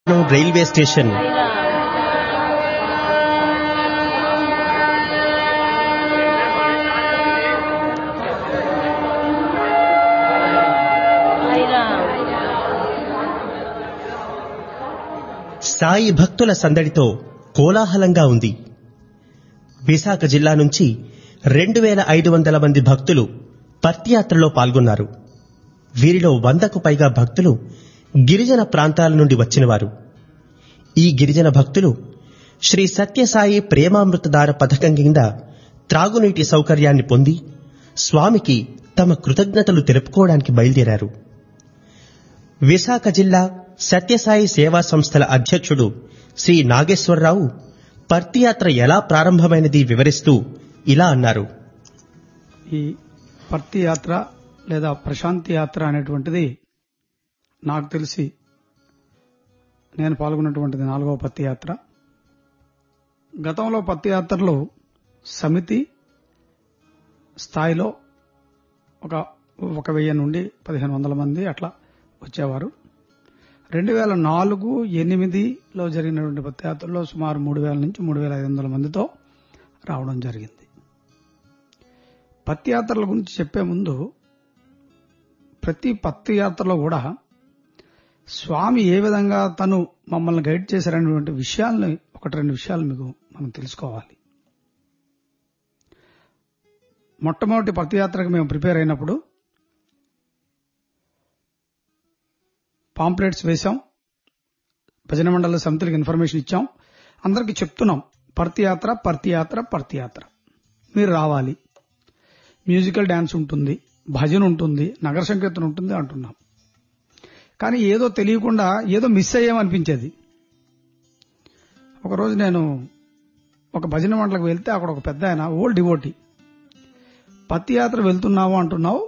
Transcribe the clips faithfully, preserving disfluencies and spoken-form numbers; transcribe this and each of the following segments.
Railway station Sai భక్తుల సందడితో కోలాహలంగా ఉంది. విశాఖ జిల్లా నుంచి రెండు వేల ఐదు వందల మంది భక్తులు పర్తియాత్రలో పాల్గొన్నారు. వీరిలో వందకు పైగా భక్తులు గిరిజన ప్రాంతాల నుండి వచ్చినవారు. ఈ గిరిజన భక్తులు శ్రీ సత్యసాయి ప్రేమామృతధార పథకం కింద త్రాగునీటి సౌకర్యాన్ని పొంది స్వామికి తమ కృతజ్ఞతలు తెలుపుకోవడానికి బయలుదేరారు. విశాఖ జిల్లా సత్యసాయి సేవా సంస్థల అధ్యక్షుడు శ్రీ నాగేశ్వరరావు పర్తియాత్ర ఎలా ప్రారంభమైనది వివరిస్తూ ఇలా అన్నారు. ఈ పర్తి యాత్ర లేదా ప్రశాంతి యాత్ర అనేటువంటిది నాకు తెలిసి నేను పాల్గొన్నటువంటిది నాలుగవ పత్తి యాత్ర. గతంలో పత్తి యాత్రలు సమితి స్థాయిలో ఒక ఒక వెయ్యి నుండి పదిహేను వందల మంది అట్లా వచ్చేవారు. రెండు వేల నాలుగు ఎనిమిదిలో జరిగినటువంటి పత్తి యాత్రలో సుమారు మూడు వేల నుంచి మూడు వేల ఐదు వందల మందితో రావడం జరిగింది. పత్తి యాత్రల గురించి చెప్పే ముందు ప్రతి పత్తి యాత్రలో కూడా స్వామి ఏ విధంగా తను మమ్మల్ని గైడ్ చేశారనేటువంటి విషయాల్ని ఒకటి రెండు విషయాలు మీకు మనం తెలుసుకోవాలి. మొట్టమొదటి పత్తి యాత్రకు మేము ప్రిపేర్ అయినప్పుడు పాంప్లెట్స్ వేశాం, భజన మండల సమితులకు ఇన్ఫర్మేషన్ ఇచ్చాం, అందరికీ చెప్తున్నాం పర్తి యాత్ర పర్తి యాత్ర పర్తి యాత్ర మీరు రావాలి, మ్యూజికల్ డాన్స్ ఉంటుంది, భజన ఉంటుంది, నగర సంకీర్తన ఉంటుంది అంటున్నాం. కానీ ఏదో తెలియకుండా ఏదో మిస్ అయ్యామనిపించేది. ఒకరోజు నేను ఒక భజన మండలకు వెళ్తే అక్కడ ఒక పెద్ద ఆయన ఓల్డ్ డివోటీ, పత్తి యాత్ర వెళ్తున్నావు అంటున్నావు,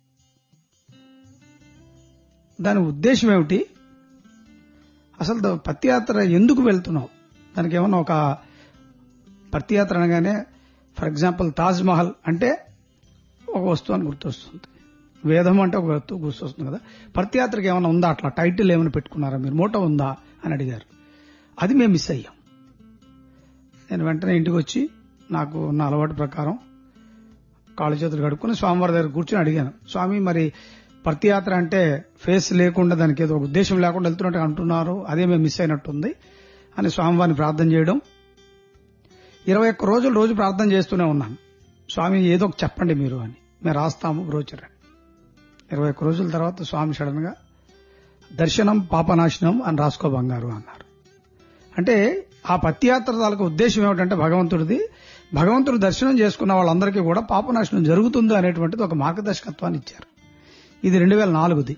దాని ఉద్దేశం ఏమిటి, అసలు పత్తి యాత్ర ఎందుకు వెళ్తున్నావు, దానికి ఏమన్నా ఒక పత్తి యాత్ర అనగానే ఫర్ ఎగ్జాంపుల్ తాజ్ మహల్ అంటే ఒక వస్తువు అని గుర్తొస్తుంది, వేదం అంటే ఒక వస్తువు గుర్తొస్తుంది కదా, పత్తి యాత్రకి ఏమైనా ఉందా, అట్లా టైటిల్ ఏమైనా పెట్టుకున్నారా మీరు, మోటో ఉందా అని అడిగారు. అది మేము మిస్ అయ్యాం. నేను వెంటనే ఇంటికి వచ్చి నాకు ఉన్న అలవాటు ప్రకారం కాళ్ళు చేతులు కడుక్కుని స్వామివారి దగ్గర కూర్చొని అడిగాను, స్వామి మరి పత్తి యాత్ర అంటే ఫేస్ లేకుండా దానికి ఏదో ఉద్దేశం లేకుండా వెళ్తున్నట్టు అంటున్నారు, అదే మేము మిస్ అయినట్టుంది అని స్వామివారిని ప్రార్థన చేయడం. ఇరవై ఒక్క రోజులు రోజు ప్రార్థన చేస్తూనే ఉన్నాను, స్వామి ఏదో ఒక చెప్పండి మీరు అని, మేము రాస్తాము బ్రోచర్. ఇరవై ఒక్క రోజుల తర్వాత స్వామి సడన్ గా దర్శనం పాపనాశనం అని రాసుకో బంగారు అన్నారు. అంటే ఆ పత్తి యాత్ర తాలూకు ఉద్దేశం ఏమిటంటే భగవంతుడిది, భగవంతుడు దర్శనం చేసుకున్న వాళ్ళందరికీ కూడా పాపనాశనం జరుగుతుంది అనేటువంటిది ఒక మార్గదర్శకత్వాన్ని ఇచ్చారు. ఇది రెండు వేల నాలుగుది.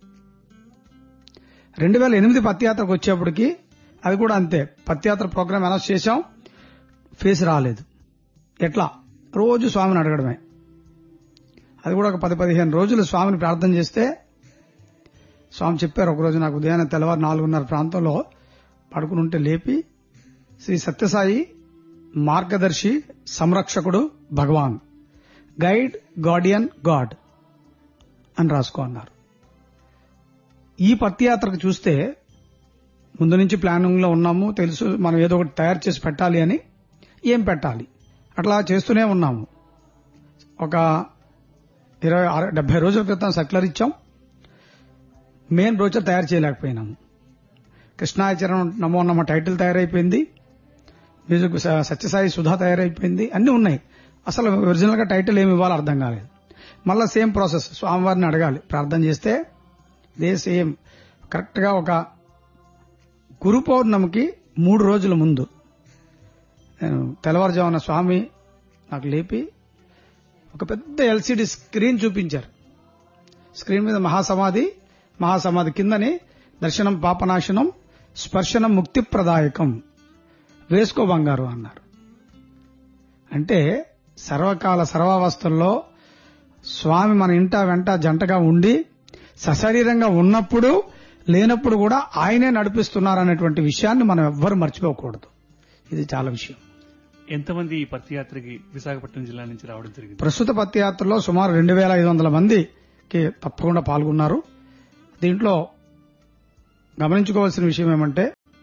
రెండు వేల ఎనిమిది పత్తి యాత్రకు వచ్చేప్పటికి అది కూడా అంతే, పత్తి యాత్ర ప్రోగ్రామ్ అనౌన్స్ చేశాం, ఫేస్ రాలేదు. ఎట్లా, రోజు స్వామిని అడగడమే. అది కూడా ఒక పది పదిహేను రోజులు స్వామిని ప్రార్థన చేస్తే స్వామి చెప్పారు, ఒకరోజు నాకు ఉదయాన్నే తెల్లవారు నాలుగున్నర ప్రాంతంలో పడుకుని ఉంటే లేపి శ్రీ సత్యసాయి మార్గదర్శి సంరక్షకుడు భగవాన్, గైడ్ గార్డియన్ గాడ్ అని రాసుకో అన్నారు. ఈ పత్తి యాత్రకు చూస్తే ముందు నుంచి ప్లానింగ్ లో ఉన్నాము, తెలుసు మనం ఏదో ఒకటి తయారు చేసి పెట్టాలి అని, ఏం పెట్టాలి అట్లా చేస్తూనే ఉన్నాము. ఒక ఇరవై డెబ్బై రోజుల క్రితం సర్క్యులర్ ఇచ్చాం, మెయిన్ బ్రోచర్ తయారు చేయలేకపోయినాము. కృష్ణాచరణం నమో నమ టైటిల్ తయారైపోయింది, మ్యూజిక్ సత్యసాయి సుధా తయారైపోయింది, అన్ని ఉన్నాయి. అసలు ఒరిజినల్ గా టైటిల్ ఏమి ఇవ్వాలో అర్థం కాలేదు. మళ్ళా సేమ్ ప్రాసెస్, స్వామివారిని అడగాలి, ప్రార్థన చేస్తే దే సేమ్ కరెక్ట్ గా ఒక గురు పౌర్ణమికి మూడు రోజుల ముందు నేను తెల్లవారుజామున స్వామి నాకు లేపి ఒక పెద్ద ఎల్సీడీ స్క్రీన్ చూపించారు. స్క్రీన్ మీద మహాసమాధి, మహాసమాధి కిందని దర్శనం పాపనాశనం స్పర్శనం ముక్తి ప్రదాయకం వేసుకో బంగారు అన్నారు. అంటే సర్వకాల సర్వావస్థల్లో స్వామి మన ఇంట వెంట జంటగా ఉండి సశరీరంగా ఉన్నప్పుడు లేనప్పుడు కూడా ఆయనే నడిపిస్తున్నారనేటువంటి విషయాన్ని మనం ఎవ్వరు మర్చిపోకూడదు. ఇది చాలా విషయం. ఎంతమంది ఈ పత్తి యాత్రకి విశాఖపట్నం జిల్లా నుంచి రావడం జరిగింది? ప్రస్తుత పత్తి యాత్రలో సుమారు రెండు వేల ఐదు వందల మందికి తప్పకుండా పాల్గొన్నారు. దీంట్లో గమనించుకోవాల్సిన విషయం ఏమంటే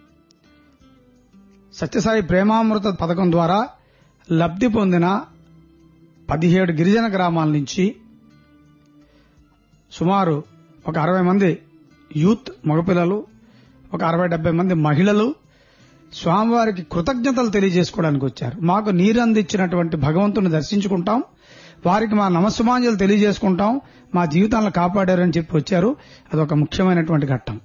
సత్యసాయి ప్రేమామృత పథకం ద్వారా లబ్ధి పొందిన పదిహేడు గిరిజన గ్రామాల నుంచి సుమారు ఒక అరవై మంది యూత్ మగపిల్లలు, ఒక అరవై డెబ్బై మంది మహిళలు స్వామివారికి కృతజ్ఞతలు తెలియజేసుకోవడానికి వచ్చారు. మాకు నీరు అందించినటువంటి భగవంతుని దర్శించుకుంటాం, వారికి మా నమస్సుమాంజలు తెలియజేసుకుంటాం, మా జీవితాలను కాపాడారని చెప్పి వచ్చారు. అదొక ముఖ్యమైనటువంటి ఘట్టం.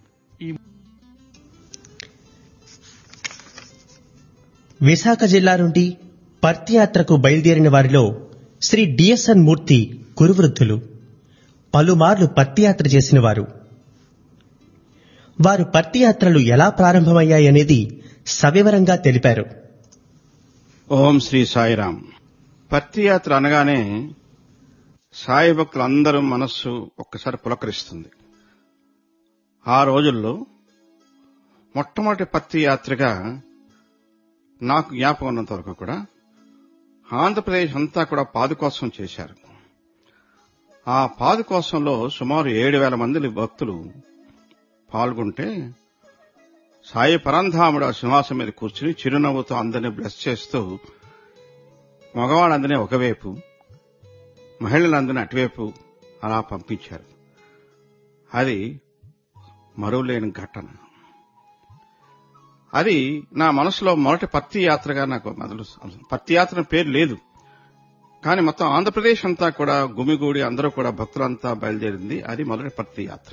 విశాఖ జిల్లా నుండి పర్తియాత్రకు బయలుదేరిన వారిలో శ్రీ డిఎస్ఎన్ మూర్తి కురువృద్ధులు, పలుమార్లు పర్తియాత్ర చేసిన వారు. వారు పర్తియాత్రలు ఎలా ప్రారంభమయ్యాయనేది సవివరంగా తెలిపారు. ఓం శ్రీ సాయిరాం. పర్తియాత్ర అనగానే సాయి భక్తులందరూ మనస్సు ఒక్కసారి పులకరిస్తుంది. ఆ రోజుల్లో మొట్టమొదటి పర్తియాత్రగా నాకు జ్ఞాపకం ఉన్నంత వరకు కూడా ఆంధ్రప్రదేశ్ అంతా కూడా పాదుకోసం చేశారు. ఆ పాదుకోసంలో సుమారు ఏడు వేల మంది భక్తులు పాల్గొంటే సాయి పరంధాముడు ఆ సింహాసం మీద కూర్చుని చిరునవ్వుతో అందరినీ బ్లెస్ చేస్తూ మగవాళ్ళందరినీ ఒకవైపు, మహిళలందరినీ అటువైపు అలా పంపించారు. అది మరువలేని ఘటన. అది నా మనసులో మొదటి పర్తి యాత్రగా నాకు మొదలు. పర్తి యాత్ర పేరు లేదు, కానీ మొత్తం ఆంధ్రప్రదేశ్ అంతా కూడా గుమిగూడి అందరూ కూడా భక్తులంతా బయలుదేరింది. అది మొదటి పర్తి యాత్ర.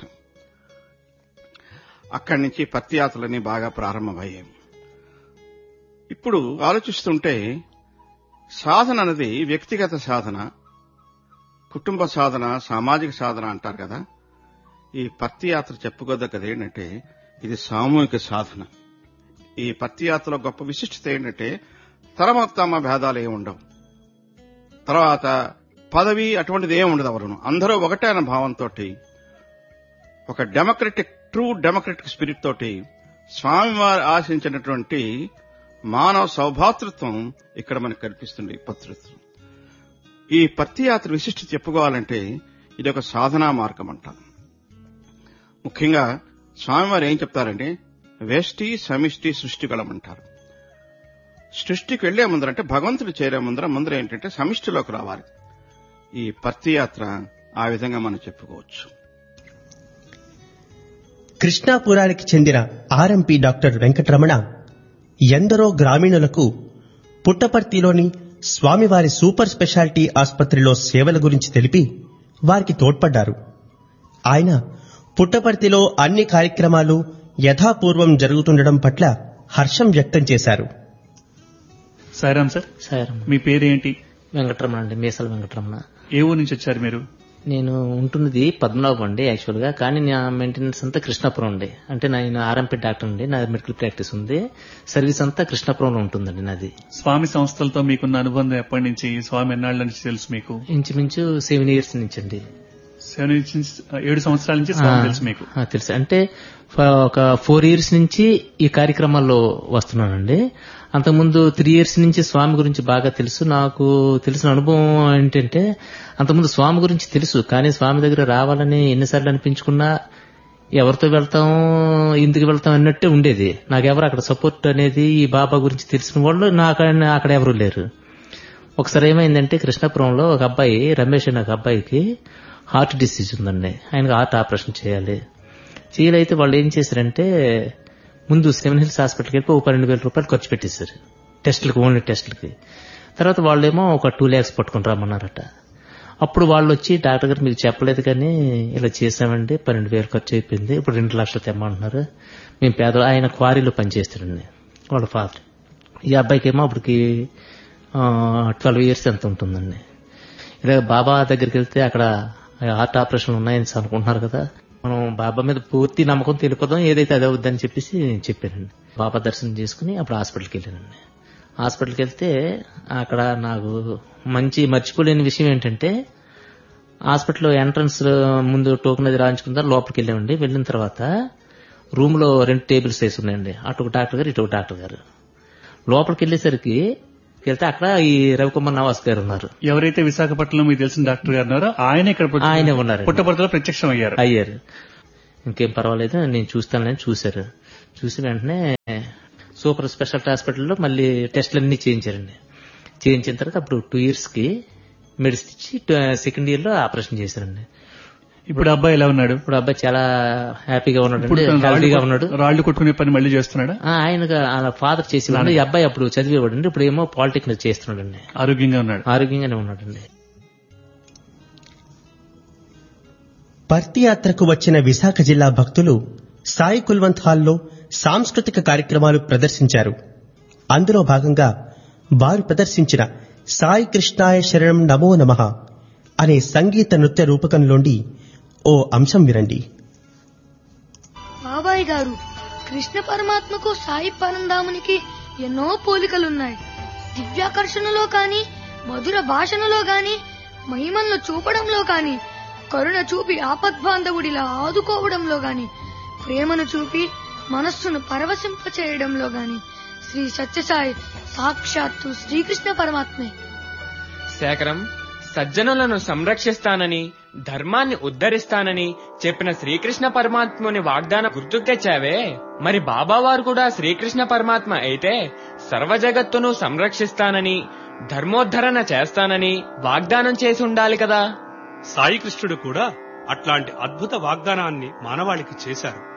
అక్కడి నుంచి పర్తి యాత్రలన్నీ బాగా ప్రారంభమయ్యాయి. ఇప్పుడు ఆలోచిస్తుంటే సాధన అనేది వ్యక్తిగత సాధన, కుటుంబ సాధన, సామాజిక సాధన అంటారు కదా. ఈ పర్తి యాత్ర చెప్పుకోదగ్గది ఏంటంటే ఇది సామూహిక సాధన. ఈ పర్తి యాత్రలో గొప్ప విశిష్టత ఏంటంటే తరమోత్తమ భేదాలు ఏమి ఉండవు. తర్వాత పదవి అటువంటిది ఏమి ఉండదు. ఎవరును అందరూ ఒకటే అన్న భావంతో, ఒక డెమోక్రటిక్, ట్రూ డెమోక్రటిక్ స్పిరిట్ తోటి స్వామివారు ఆశించినటువంటి మానవ సౌభాతృత్వం ఇక్కడ మనకు కనిపిస్తుంది. పత్రిత్వం ఈ పర్తి యాత్ర విశిష్టత చెప్పుకోవాలంటే ఇది ఒక సాధనా మార్గం అంటారు. ముఖ్యంగా స్వామివారు ఏం చెప్తారంటే వేష్టి, సమిష్టి, సృష్టి గలమంటారు. సృష్టికి వెళ్లే ముందర అంటే భగవంతుడు చేరే ముందర ముందర ఏంటంటే సమిష్టిలోకి రావాలి. ఈ పర్తి యాత్ర ఆ విధంగా మనం చెప్పుకోవచ్చు. కృష్ణాపురానికి చెందిన ఆర్ఎంపీ డాక్టర్ వెంకటరమణ ఎందరో గ్రామీణులకు పుట్టపర్తిలోని స్వామివారి సూపర్ స్పెషాలిటీ ఆసుపత్రిలో సేవల గురించి తెలిపి వారికి తోడ్పడ్డారు. ఆయన పుట్టపర్తిలో అన్ని కార్యక్రమాలు యథాపూర్వం జరుగుతుండడం పట్ల హర్షం వ్యక్తం చేశారు. సాయిరాం సార్, సాయిరాం. మీ పేరేంటి? వెంకటరమణ అండి, మీసాల వెంకటరమణ. ఏ ఊరు నుంచి వచ్చారు మీరు? నేను ఉంటున్నది పద్మనాభం అండి యాక్చువల్ గా, కానీ నా మెయింటెనెన్స్ అంతా కృష్ణాపురం అండి. అంటే నేను ఆర్ఎంపీ డాక్టర్ అండి, నా మెడికల్ ప్రాక్టీస్ ఉంది. సర్వీస్ అంతా కృష్ణాపురంలో ఉంటుందండి నాది. స్వామి సంస్థలతో మీకున్న అనుబంధం ఎప్పటి నుంచి, స్వామి ఎన్నాళ్ళ నుంచి తెలుసు మీకు? ఇంచుమించు సెవెన్ ఇయర్స్ నుంచి అండి. సెవెన్ నుంచి ఏడు సంవత్సరాల నుంచి స్వామి తెలుసు మీకు? తెలుసు. అంటే ఒక ఫోర్ ఇయర్స్ నుంచి ఈ కార్యక్రమాల్లో వస్తున్నానండి. అంతకుముందు త్రీ ఇయర్స్ నుంచి స్వామి గురించి బాగా తెలుసు. నాకు తెలిసిన అనుభవం ఏంటంటే అంతకుముందు స్వామి గురించి తెలుసు, కానీ స్వామి దగ్గర రావాలని ఎన్నిసార్లు అనిపించుకున్నా ఎవరితో వెళ్తాం, ఎందుకు వెళ్తాం అన్నట్టే ఉండేది. నాకెవరు అక్కడ సపోర్ట్ అనేది ఈ బాబా గురించి తెలిసిన వాళ్ళు నాకు అక్కడ ఎవరు లేరు. ఒకసారి ఏమైందంటే కృష్ణాపురంలో ఒక అబ్బాయి, రమేష్ అనే ఒక అబ్బాయికి హార్ట్ డిసీజ్ ఉందండి. ఆయనకు హార్ట్ ఆపరేషన్ చేయాలి. చేయాలైతే వాళ్ళు ఏం చేశారంటే ముందు సెవెన్ హిల్స్ హాస్పిటల్కి వెళ్ళి ఒక పన్నెండు వేల రూపాయలు ఖర్చు పెట్టేశారు టెస్టులకి, ఓన్లీ టెస్టులకి. తర్వాత వాళ్ళేమో ఒక టూ ల్యాక్స్ పట్టుకుని రమ్మన్నారట. అప్పుడు వాళ్ళు వచ్చి డాక్టర్ గారు మీకు చెప్పలేదు కానీ ఇలా చేశామండి, పన్నెండు వేలు ఖర్చు అయిపోయింది, ఇప్పుడు రెండు లక్షలు తెమ్మంటున్నారు. మేము పేదలు. ఆయన క్వారీలో పనిచేస్తాడండి వాళ్ళ ఫాదర్. ఈ అబ్బాయికి ఏమో అప్పటికి ట్వెల్వ్ ఇయర్స్ ఎంత ఉంటుందండి. ఇలా బాబా దగ్గరికి వెళ్తే అక్కడ హార్ట్ ఆపరేషన్లు ఉన్నాయని అనుకుంటున్నారు కదా, మనం బాబా మీద పూర్తి నమ్మకం తెలిపోదాం, ఏదైతే అదే అవుద్దని చెప్పేసి చెప్పానండి. బాబా దర్శనం చేసుకుని అప్పుడు హాస్పిటల్కి వెళ్ళానండి. హాస్పిటల్కి వెళ్తే అక్కడ నాకు మంచి మర్చిపోలేని విషయం ఏంటంటే హాస్పిటల్ ఎంట్రన్స్ ముందు టోకెన్ అది రాయించుకున్న లోపలికి వెళ్ళామండి. వెళ్ళిన తర్వాత రూమ్ లో రెండు టేబుల్స్ వేసి ఉన్నాయండి, అటు ఒక డాక్టర్ గారు, ఇటు ఒక డాక్టర్ గారు. లోపలికి వెళ్ళేసరికి వెళ్తే అక్కడ ఈ రవికుమార్ నవాస్ గారు ఉన్నారు. ఎవరైతే విశాఖపట్నంలో మీకు తెలిసిన డాక్టర్ గారు ఉన్నారో ఆయన ఇక్కడ ఆయనే ఉన్నారు, పుట్టపర్తిలో ప్రత్యక్షం అయ్యారు అయ్యారు ఇంకేం పర్వాలేదు నేను చూస్తానని చూశారు. చూసి వెంటనే సూపర్ స్పెషాలిటీ హాస్పిటల్లో మళ్ళీ టెస్టులన్నీ చేయించారండి. చేయించిన తర్వాత అప్పుడు టూ ఇయర్స్ కి మెడిసిన్ ఇచ్చి సెకండ్ ఇయర్ లో ఆపరేషన్ చేశారండి. ఇప్పుడు అబ్బాయి ఎలా ఉన్నాడు? ఇప్పుడు అబ్బాయి చాలా హ్యాపీగా ఉన్నాడు, ఇప్పుడు తను హెల్తీగా రాళ్ళు ఉన్నాడు. రాళ్లు కొట్టుకునే పని మళ్ళీ చేస్తున్నాడా? ఆ, ఆయనగా ఆయన ఫాదర్ చేసేవాడు. ఈ అబ్బాయి అప్పుడు చదివేవాడండి, ఇప్పుడు ఏమో పాలిటెక్నిక్ చేస్తున్నాడండి. ఆరోగ్యంగా ఉన్నాడు. ఆరోగ్యంగానే ఉన్నాడండి. పర్తి యాత్రకు వచ్చిన విశాఖ జిల్లా భక్తులు సాయి కుల్వంత్ హాల్లో సాంస్కృతిక కార్యక్రమాలు ప్రదర్శించారు. అందులో భాగంగా వారు ప్రదర్శించిన సాయి కృష్ణాయ శరణం నమో నమః అనే సంగీత నృత్య రూపకంలోని ఓ అంశం వినండి. బాబాయ్ గారు, కృష్ణ పరమాత్మకు సాయి పరంధామునికి ఎన్నో పోలికలున్నాయి. దివ్యాకర్షణలో కాని, మధుర భాషణలో గాని, మహిమలను చూపడంలో కాని, కరుణ చూపి ఆపద్బాంధవుడిలా ఆదుకోవడంలో గాని, ప్రేమను చూపి మనస్సును పరవశింపచేయడంలో గాని శ్రీ సత్యసాయి సాక్షాత్తు శ్రీకృష్ణ పరమాత్మే. శేఖరం, సజ్జనులను సంరక్షిస్తానని, ధర్మాన్ని ఉద్ధరిస్తానని చెప్పిన శ్రీకృష్ణ పరమాత్ముని వాగ్దానం గుర్తుకు తెచ్చావే. మరి బాబావారు కూడా శ్రీకృష్ణ పరమాత్మ అయితే సర్వ జగత్తును సంరక్షిస్తానని, ధర్మోద్ధరణ చేస్తానని వాగ్దానం చేసి ఉండాలి కదా. సాయి కృష్ణుడు కూడా అట్లాంటి అద్భుత వాగ్దానాన్ని మానవాళికి చేశారు.